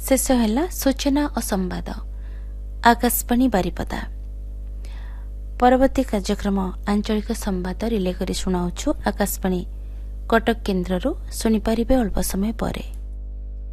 शेष है सूचना और संवाद आकाशवाणी बारिपदा। परवर्ती कार्यक्रम आंचलिक संवाद रिले करी शुणाउछु आकाशवाणी कटक केन्द्ररू शुणिपारे अल्प समय परे।